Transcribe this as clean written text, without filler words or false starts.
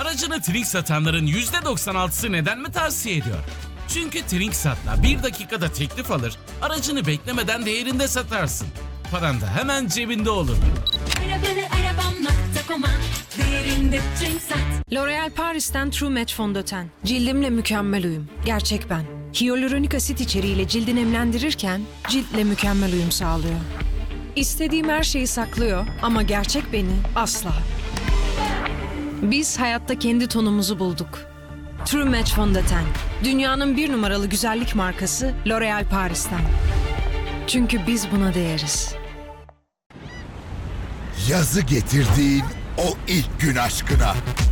Aracını Trink satanların %96'sı neden mi tavsiye ediyor? Çünkü Trinksat'la 1 dakikada teklif alır, aracını beklemeden değerinde satarsın. Paran da hemen cebinde olur. Arabalı.com'a değerinde Trinksat. L'Oréal Paris'ten True Match fondöten. Cildimle mükemmel uyum. Gerçek ben. Hyaluronik asit içeriğiyle cildi nemlendirirken ciltle mükemmel uyum sağlıyor. İstediğim her şeyi saklıyor ama gerçek beni asla. Biz hayatta kendi tonumuzu bulduk. True Match fondöten. Dünyanın 1 numaralı güzellik markası L'Oréal Paris'ten. Çünkü biz buna değeriz. Yazı getirdiğin o ilk gün aşkına.